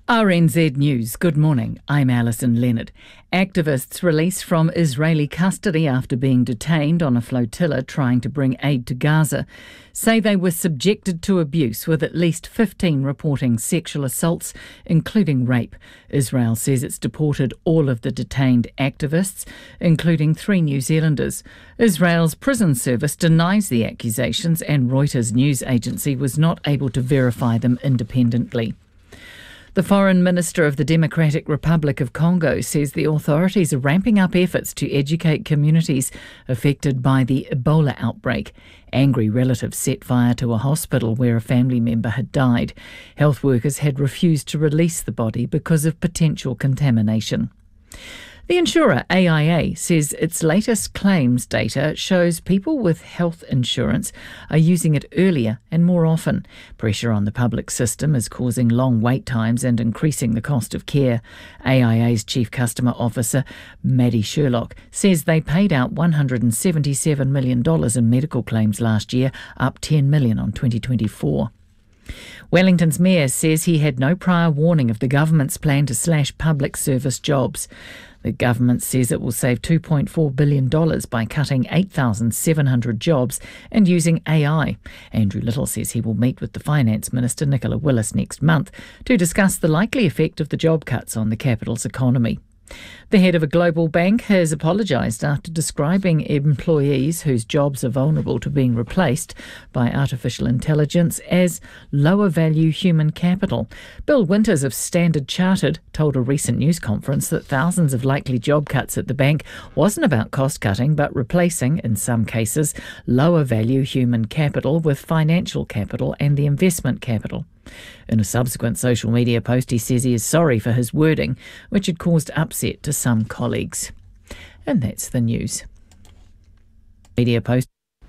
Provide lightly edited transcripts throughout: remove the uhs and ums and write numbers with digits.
RNZ News, good morning. I'm Alison Leonard. Activists released from Israeli custody after being detained on a flotilla trying to bring aid to Gaza say they were subjected to abuse, with at least 15 reporting sexual assaults, including rape. Israel says it's deported all of the detained activists, including 3 New Zealanders. Israel's prison service denies the accusations, and Reuters news agency was not able to verify them independently. The Foreign Minister of the Democratic Republic of Congo says the authorities are ramping up efforts to educate communities affected by the Ebola outbreak. Angry relatives set fire to a hospital where a family member had died. Health workers had refused to release the body because of potential contamination. The insurer AIA says its latest claims data shows people with health insurance are using it earlier and more often. Pressure on the public system is causing long wait times and increasing the cost of care. AIA's Chief Customer Officer, Maddie Sherlock, says they paid out $177 million in medical claims last year, up $10 million on 2024. Wellington's mayor says he had no prior warning of the government's plan to slash public service jobs. The government says it will save $2.4 billion by cutting 8,700 jobs and using AI. Andrew Little says he will meet with the Finance Minister, Nicola Willis, next month to discuss the likely effect of the job cuts on the capital's economy. The head of a global bank has apologised after describing employees whose jobs are vulnerable to being replaced by artificial intelligence as lower value human capital. Bill Winters of Standard Chartered told a recent news conference that thousands of likely job cuts at the bank wasn't about cost cutting but replacing, in some cases, lower value human capital with financial capital and the investment capital. In a subsequent social media post, he says he is sorry for his wording, which had caused upset to some colleagues. And that's the news. Media post.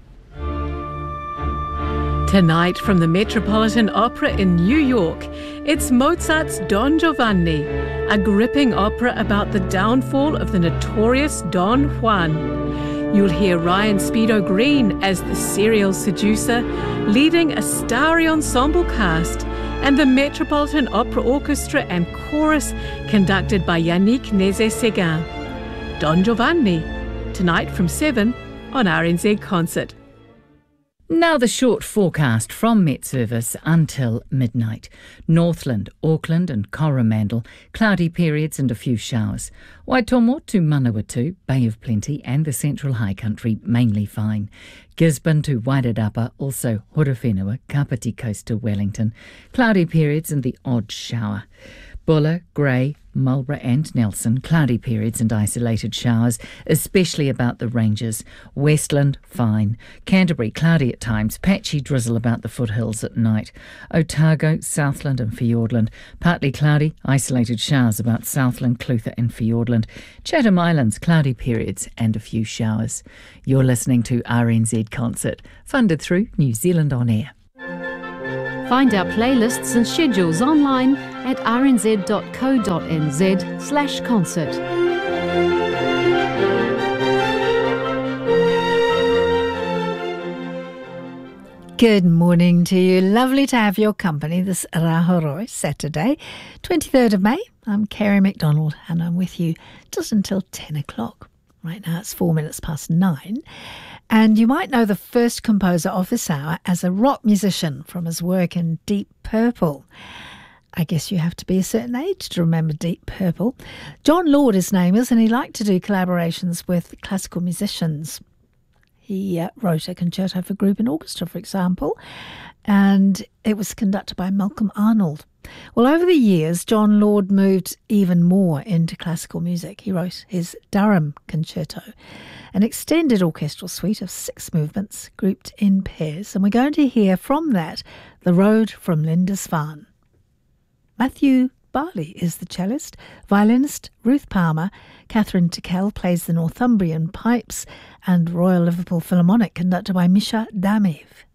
Tonight from the Metropolitan Opera in New York, it's Mozart's Don Giovanni, a gripping opera about the downfall of the notorious Don Juan. You'll hear Ryan Speedo Green as the serial seducer, leading a starry ensemble cast, and the Metropolitan Opera Orchestra and Chorus conducted by Yannick Nézet-Séguin. Don Giovanni, tonight from 7 on RNZ Concert. Now the short forecast from Met Service until midnight. Northland, Auckland and Coromandel, cloudy periods and a few showers. Waitomo to Manawatu, Bay of Plenty and the Central High Country, mainly fine. Gisborne to Wairarapa, also Horowhenua, Kapiti Coast to Wellington, cloudy periods and the odd shower. Buller, Grey, Marlborough and Nelson, cloudy periods and isolated showers, especially about the ranges. Westland, fine. Canterbury, cloudy at times, patchy drizzle about the foothills at night. Otago, Southland and Fiordland, partly cloudy, isolated showers about Southland, Clutha and Fiordland. Chatham Islands, cloudy periods and a few showers. You're listening to RNZ Concert, funded through New Zealand On Air. Find our playlists and schedules online at rnz.co.nz/concert. Good morning to you. Lovely to have your company this Rahoroi Saturday, 23rd of May. I'm Kerry McDonald and I'm with you just until 10 o'clock. Right now it's 4 minutes past 9. And you might know the first composer of this hour as a rock musician from his work in Deep Purple. I guess you have to be a certain age to remember Deep Purple. Jon Lord, his name is, and he liked to do collaborations with classical musicians. He wrote a concerto for group and orchestra, for example, and it was conducted by Malcolm Arnold. Well, over the years, Jon Lord moved even more into classical music. He wrote his Durham Concerto, an extended orchestral suite of 6 movements grouped in pairs, and we're going to hear from that The Road from Lindisfarne. Matthew Barley is the cellist, violinist Ruth Palmer, Catherine Tickell plays the Northumbrian pipes, and Royal Liverpool Philharmonic conducted by Misha Damev.